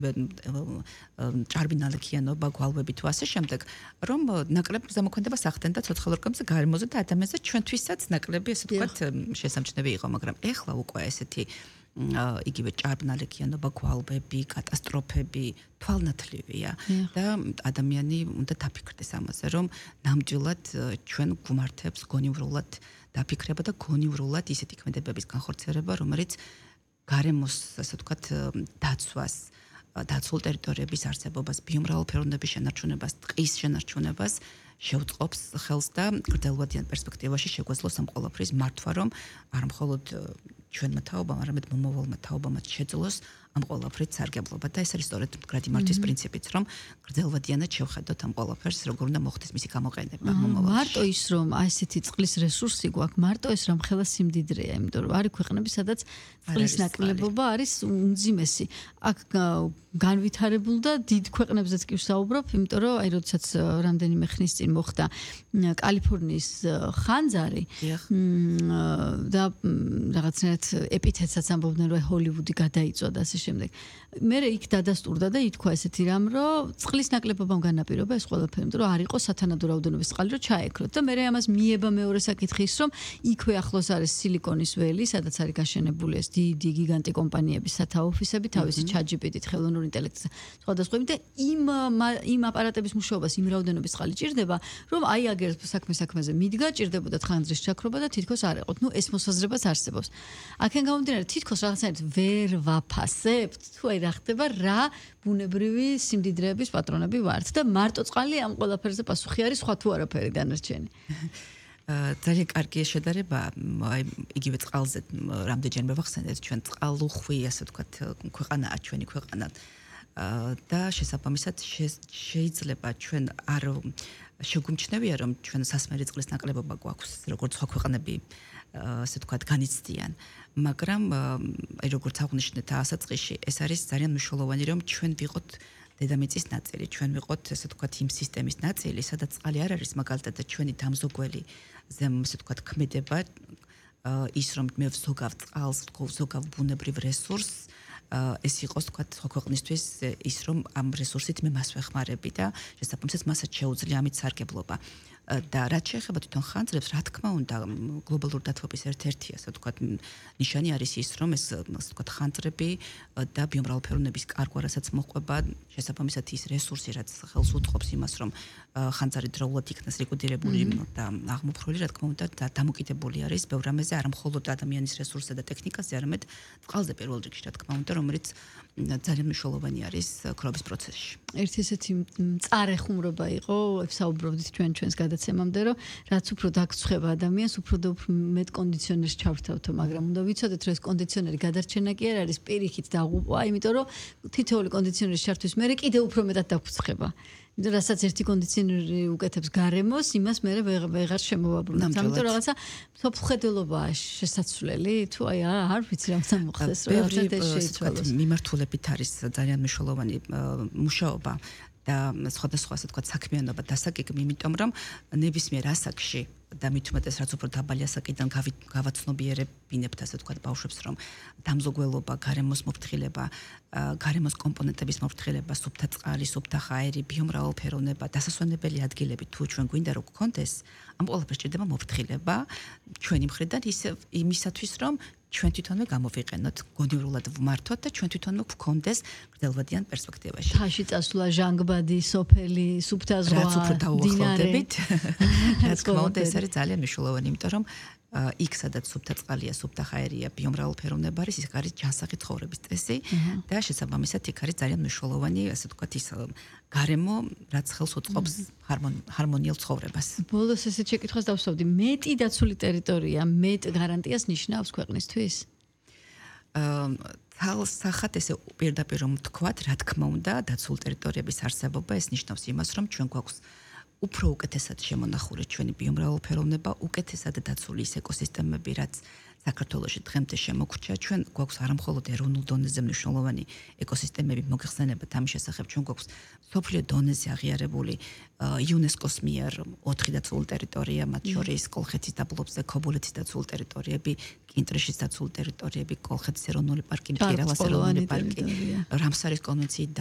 ჭარბინალექიანობა, გვალვები თუ ასე შემდეგ, რომ ნაკლებ ზემოქმედება სახდენდა ცოცხალ ორგანოზე, გარემოზე და ადამიანზე ჩვენთვისაც ნაკლები ასე ვთქვათ შესამჩნევი იყო, მაგრამ ეხლა უკვე ესეთი იგივე ჭარბინალექიანობა, გვალვები, კატასტროფები თვალნათლივია და ადამიანი უნდა დაფიქრდეს ამაზე, რომ ნამდვილად ჩვენ გვმართებს გონივრულად დაფიქრება და გონივრულად ისეთი ქმედებების განხორციელება, რომელიც გარემოს ასე ვთქვათ დაცვას დაცულ ტერიტორიების არსებობას, ბიომრავალფეროვნების შენარჩუნებას, ტყის შენარჩუნებას შეუწყობს ხელს და გრძელვადიან პერსპექტივაში შეგვეძლოს ამ ყველაფრის მართვა, რომ არ მხოლოდ ჩვენმა თაობამ, არამედ მომავალმა თაობამაც შეძლოს ამ ყველაფრით სარგებლობა და ეს არის სწორედ მდგრადი მართვის პრინციპიც, რომ გრძელვადიანად შევხედოთ ამ ყველაფერს, როგორ უნდა მოხდეს მისი გამოყენება მომავალში. მარტო ის რომ ასეთი წყლის რესურსი გვაქვს, მარტო ეს რომ ხელა სიმდიდრეა, იმიტომ რომ არის ქვეყნები, სადაც წყლის ნაკლებობა არის უმძიმესი. აქ განვითარებულ და დიდ ქვეყნებზეც კი ვსაუბრობ, იმიტომ რომ აი როდესაც რამდენიმე ხნის წინ მოხდა კალიფორნიის ხანძარი და რაღაცნაირად ეპითეტსაც ამბობდნენ, რომ ჰოლივუდი გადაიწვა და ასე შემდეგ. მე იქ დადასტურდა და ითქვა ესეთი რამ, რომ წყლის ნაკლებობამ განაპირობა ეს ყველაფერი, იმიტომ რომ არ იყო სათანადო რაოდენობის წყალი, რომ ჩაექროთ და მე ამას მიება მეორე საკითხი ის, რომ იქვე ახლოს არის სილიკონის ველი, სადაც არის გაშენებული ეს დიდი გიგანტი კომპანიების სათავო ოფისები, თავისი ChatGPT-ით, ხელოვნურ ინტელექტს სხვადასხვა და იმ აპარატების მუშაობას იმ რაოდენობის წყალი ჭირდება, რომ აი აგერ საქმეზე მიდგა, ჭირდებოდა ხანძრის ჩაქრობა და თითქოს არ ეყოთ. ნუ ეს მოსაზრებას არსებობს. აქენ გამომდინარე, თითქოს რაღაცნაირად ვერ ვაფასებთ, თუ აი რა ხდება, რა ბუნებრივი სიმდიდრეების პატრონები ვართ და მარტო წყალი ამ ყველაფერზე პასუხი არის, სხვა თუ არაფერი დანარჩენი. ძალიან კარგი შედარება, აი იგივე წყალზე რამდენჯერმე ვახსენეთ, ჩვენ წყალუხვი, ასე ვთქვათ, ქვეყანაა ჩვენი ქვეყანა. და შესაბამისად შეიძლება ჩვენ არ შეგვიმჩნევია, რომ ჩვენ სასმელი წყლის ნაკლებობა გვაქვს, როგორც სხვა ქვეყნები ასე ვთქვათ, განიცდიან. მაგრამ აი როგორც აღვნიშნეთ ასაწყისში, ეს არის ძალიან მნიშვნელოვანი, რომ ჩვენ ვიყოთ დედამიწის ნაწილი, ჩვენ ვიყოთ ასე ვთქვათ, იმ სისტემის ნაწილი, სადაც წყალი არ არის მაგალითად ჩვენი დამზოგველი ასე ვთქვათ, ქმედება ის რომ მე ვზოგავ წყალს, ვზოგავ ბუნებრივ რესურსს, ეს იყოს თქვა სხვა ქვეყნისთვის ის რომ ამ რესურსით მე მას ვეხმარები და შესაბამისად მასაც შეუძლია ამით სარგებლობა. და რაც შეეხება თვითონ ხანძრებს, რა თქმა უნდა, გლობალურ დათბობის ერთ-ერთი ასე ვთქვათ, ნიშანი არის ის, რომ ეს ასე ვთქვათ, ხანძრები და ბიომრავალფეროვნების კარგვა, რასაც მოყვება, შესაბამისად ის რესურსი, რაც ხელს უწყობს იმას, რომ ხანძარი დროულად იქნას ლიკვიდირებული და აღმოფხვრილი, რა თქმა უნდა, დამოკიდებული არის ბევრ რამეზე, არა მხოლოდ ადამიანის რესურსზე და ტექნიკაზე, არამედ წყალზე პირველ რიგში, რა თქმა უნდა, რომელიც ძალიან მნიშვნელოვანი არის ქრობის პროცესში. ერთი ესეთი მწარე ხუმრობა იყო, ვსაუბრობდით ჩვენს გადაცემამდე, რომ რაც უფრო დაგწუხება ადამიანს, უფრო და უფრო მეტ კონდიციონერს ჩავრთავთო, მაგრამ უნდა ვიცოდეთ, რომ ეს კონდიციონერი გადარჩენა კი არ არის პირიქით დაღუპვა, იმიტომ რომ თითოეული კონდიციონერის ჩართვის მერე კიდევ უფრო მეტად დაგწუხება. იმიტომ რასაც ერთი კონდიციონერი უკეთებს გარემოს, იმას მე ვეღარ შემოვაბრუნებ. ამიტომ რაღაცა მსოფლმხედველობაა შესაძლებელი, თუ აი არ ვიცი რა უნდა მოხდეს, რომ რაღაცა შეიცვალოს. მიმართულებით არის ძალიან მნიშვნელოვანი მუშაობა და სხვადასხვა ასე ვთქვათ საქმიანობა დასაგეგმი, იმიტომ რომ ნებისმიერ ასაკში და მით უმეტეს რაც უფრო დაბალი ასაკიდან გავაცნობიერებინებთ ასე ვთქვათ ბავშვებს, რომ დამზოგველობა, გარემოს მოფრთხილება, გარემოს კომპონენტების მოფრთხილება, სუფთა წყალი, სუფთა ჰაერი, ბიომრავალფეროვნება, დასასვენებელი ადგილები თუ ჩვენ გვინდა რომ გქონდეს, ამ ყველაფერს ჭირდება მოფრთხილება ჩვენი მხრიდან იმისათვის რომ ჩვენ თვითონვე გამოვიყენოთ, გონივრულად ვმართოთ და ჩვენ თვითონვე გვქონდეს გრძელვადიან პერსპექტივაში. თაში წასვლა, ჟანგბადი, სოფელი, სუფთა ზღვა, რაც უფრო დაუახლოვდებით, რა თქმა უნდა, ეს არის ძალიან მნიშვნელოვანი, იმიტომ რომ იქ სადაც სუფთა წყალია, სუფთა ჰაერია, ბიომრავალფეროვნება არის, ის არის ჯანსაღი ცხოვრების წესი და შესაბამისად იქ არის ძალიან მნიშვნელოვანი, ასე ვთქვათ, ის გარემო, რაც ხელს უწყობს ჰარმონიულ ცხოვრებას. ბოლოს ესეთ შეკითხვას დავსვავდი, მეტი დაცული ტერიტორია, მეტ გარანტიას ნიშნავს ქვეყნისთვის? თალსახად ესე პირდაპირ რომ ვთქვათ, რა თქმა უნდა, დაცულ ტერიტორიების არსებობა ეს ნიშნავს იმას, რომ ჩვენ გვაქვს უფრო უკეთესად შემონახული ჩვენი ბიომრავალფეროვნება, უკეთესად დაცული ის ეკოსისტემები, რაც საქართველოში დღემდე შემოგრჩა. ჩვენ გვაქვს არა მხოლოდ ეროვნულ დონეზე მნიშვნელოვანი ეკოსისტემები მოგეხსენებათ ამის შესახებ, ჩვენ გვაქვს სოფლიო დონეზე აღიარებული იუნესკოს მიერ 4 დაცული ტერიტორია, მათ შორის კოლხეთის დაბლობზე, ქობულეთის დაცული ტერიტორიები, კინტრიშის დაცული ტერიტორიები, კოლხეთის ეროვნული პარკი, მტკირავას ეროვნული პარკი, რამსარის კონვენციით